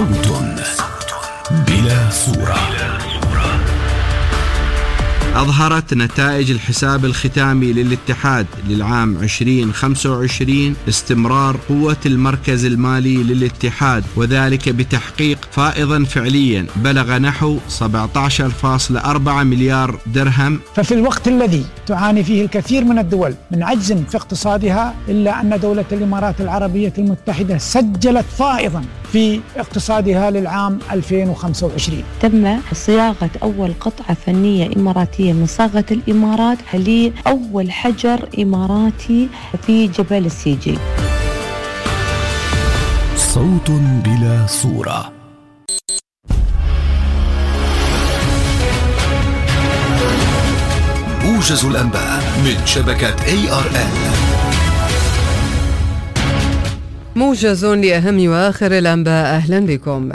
صوت بلا صورة. أظهرت نتائج الحساب الختامي للاتحاد للعام 2025 استمرار قوة المركز المالي للاتحاد، وذلك بتحقيق فائضا فعليا بلغ نحو 17.4 مليار درهم. ففي الوقت الذي تعاني فيه الكثير من الدول من عجز في اقتصادها، إلا أن دولة الإمارات العربية المتحدة سجلت فائضا في اقتصادها للعام 2025. تم صياغة أول قطعة فنية إماراتية من صاغة الإمارات لأول حجر إماراتي في جبل السيجي. صوت بلا صورة. موجز الأنباء من شبكة ARN. موجز لأهم وآخر الأنباء. أهلا بكم.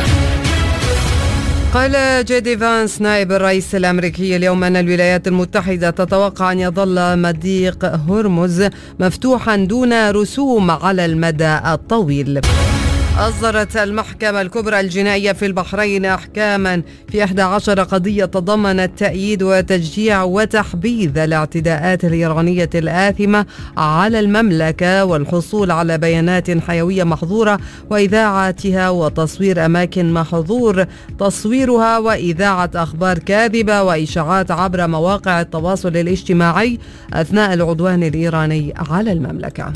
قال جيدي فانس نائب الرئيس الأمريكي اليوم أن الولايات المتحدة تتوقع أن يظل مضيق هرمز مفتوحا دون رسوم على المدى الطويل. أصدرت المحكمة الكبرى الجنائية في البحرين أحكاما في 11 قضية تضمنت تأييد وتشجيع وتحبيذ الاعتداءات الإيرانية الآثمة على المملكة، والحصول على بيانات حيوية محظورة وإذاعتها، وتصوير أماكن محظور تصويرها، وإذاعة أخبار كاذبة وإشاعات عبر مواقع التواصل الاجتماعي أثناء العدوان الإيراني على المملكة.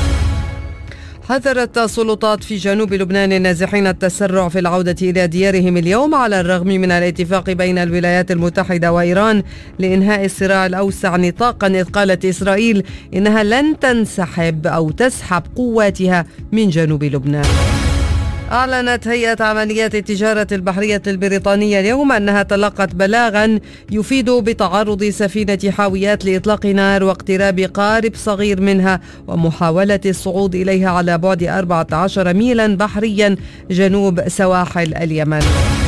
حذرت السلطات في جنوب لبنان النازحين التسرع في العودة إلى ديارهم اليوم على الرغم من الاتفاق بين الولايات المتحدة وإيران لإنهاء الصراع الأوسع نطاقا، إذ قالت إسرائيل إنها لن تنسحب أو تسحب قواتها من جنوب لبنان. أعلنت هيئة عمليات التجارة البحرية البريطانية اليوم أنها تلقت بلاغا يفيد بتعرض سفينة حاويات لإطلاق نار واقتراب قارب صغير منها ومحاولة الصعود إليها على بعد 14 ميلا بحريا جنوب سواحل اليمن.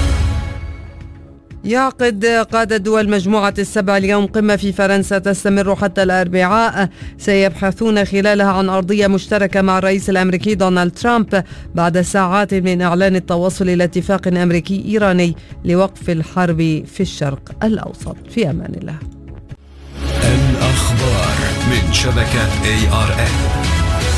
يعقد قادة دول مجموعة السبع اليوم قمة في فرنسا تستمر حتى الأربعاء، سيبحثون خلالها عن أرضية مشتركة مع الرئيس الأمريكي دونالد ترامب بعد ساعات من إعلان التوصل إلى اتفاق أمريكي إيراني لوقف الحرب في الشرق الأوسط. في أمان الله. الأخبار من شبكة ARN.